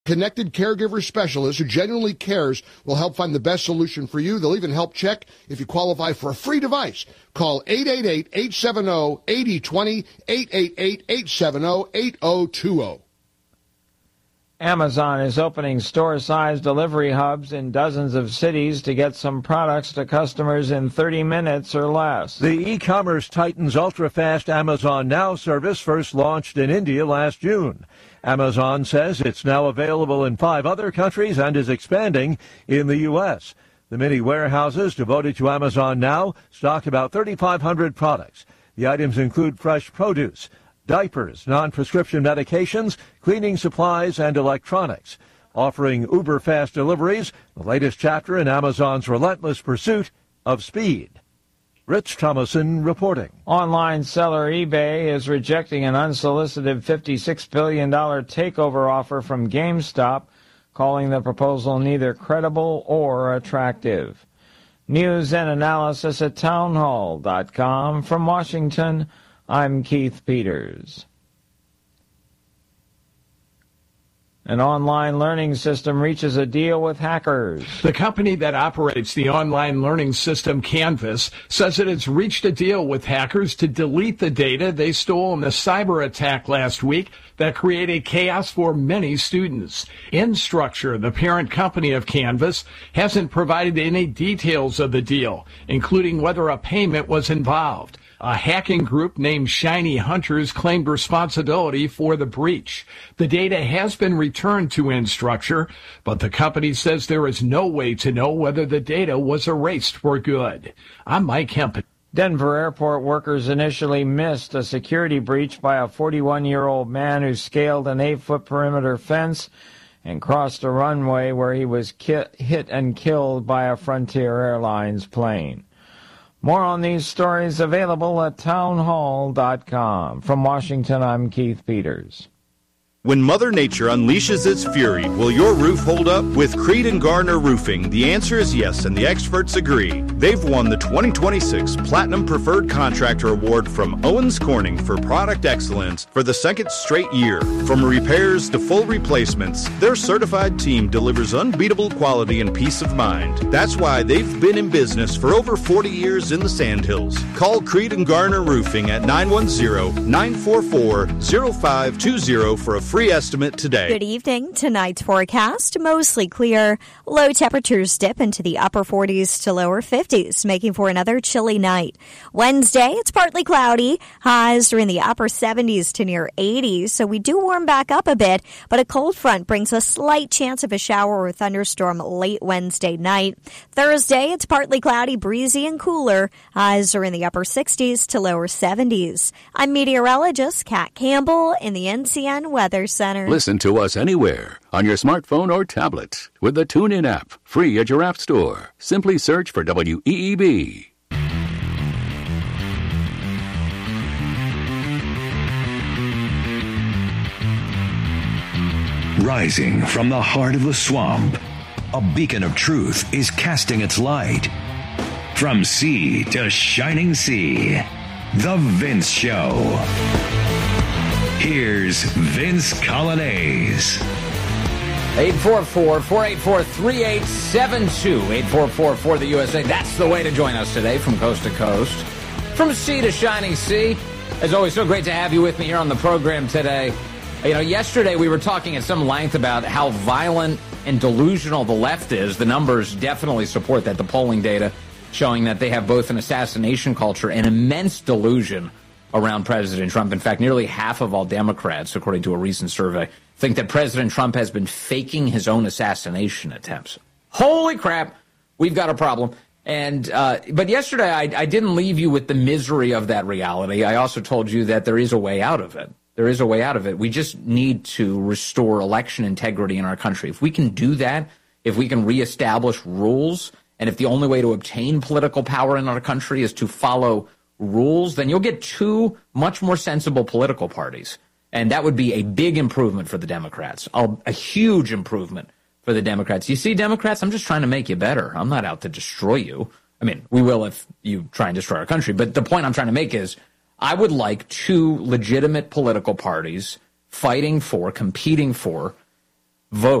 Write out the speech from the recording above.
Connected caregiver specialist who genuinely cares will help find the best solution for you. They'll even help check if you qualify for a free device. Call 888-870-8020, 888-870-8020. Amazon is opening store-sized delivery hubs in dozens of cities to get some products to customers in 30 minutes or less. The e-commerce titan's ultra-fast Amazon Now service first launched in India last June. Amazon says it's now available in 5 other countries and is expanding in the U.S. The many warehouses devoted to Amazon Now stock about 3,500 products. The items include fresh produce, diapers, non-prescription medications, cleaning supplies, and electronics. Offering uber-fast deliveries, the latest chapter in Amazon's relentless pursuit of speed. Rich Thomason reporting. Online seller eBay is rejecting an unsolicited $56 billion takeover offer from GameStop, calling the proposal neither credible or attractive. News and analysis at townhall.com. From Washington, I'm Keith Peters. An online learning system reaches a deal with hackers. The company that operates the online learning system, Canvas, says it has reached a deal with hackers to delete the data they stole in the cyber attack last week that created chaos for many students. Instructure, the parent company of Canvas, hasn't provided any details of the deal, including whether a payment was involved. A hacking group named Shiny Hunters claimed responsibility for the breach. The data has been returned to Instructure, but the company says there is no way to know whether the data was erased for good. I'm Mike Hempen. Denver airport workers initially missed a security breach by a 41-year-old man who scaled an 8-foot perimeter fence and crossed a runway where he was hit and killed by a Frontier Airlines plane. More on these stories available at townhall.com. From Washington, I'm Keith Peters. When Mother Nature unleashes its fury, will your roof hold up? With Creed & Garner Roofing, the answer is yes, and the experts agree. They've won the 2026 Platinum Preferred Contractor Award from Owens Corning for product excellence for the second straight year. From repairs to full replacements, their certified team delivers unbeatable quality and peace of mind. That's why they've been in business for over 40 years in the Sandhills. Call Creed & Garner Roofing at 910-944-0520 for a free estimate today. Good evening. Tonight's forecast, mostly clear. Low temperatures dip into the upper 40s to lower 50s, making for another chilly night. Wednesday, it's partly cloudy. Highs are in the upper 70s to near 80s, so we do warm back up a bit, but a cold front brings a slight chance of a shower or thunderstorm late Wednesday night. Thursday, it's partly cloudy, breezy, and cooler. Highs are in the upper 60s to lower 70s. I'm meteorologist Kat Campbell in the NCN Weather Center. Listen to us anywhere on your smartphone or tablet with the TuneIn app, free at your app store. Simply search for WEEB. Rising from the heart of the swamp, a beacon of truth is casting its light. From sea to shining sea, The Vince Show. Here's Vince Colonnese. 844-484-3872. 844 the USA. That's the way to join us today from coast to coast. From sea to shining sea. As always, so great to have you with me here on the program today. You know, yesterday we were talking at some length about how violent and delusional the left is. The numbers definitely support that. The polling data showing that they have both an assassination culture and immense delusion around President Trump. In fact, nearly half of all Democrats, according to a recent survey, think that President Trump has been faking his own assassination attempts. Holy crap, we've got a problem. And but yesterday I didn't leave you with the misery of that reality. I also told you that there is a way out of it. There is a way out of it. We just need to restore election integrity in our country. If we can do that, if we can reestablish rules, and if the only way to obtain political power in our country is to follow rules, then you'll get two much more sensible political parties. And that would be a big improvement for the Democrats, a huge improvement for the Democrats. You see, Democrats, I'm just trying to make you better. I'm not out to destroy you. I mean, we will if you try and destroy our country. But the point I'm trying to make is I would like two legitimate political parties fighting for, competing for vote.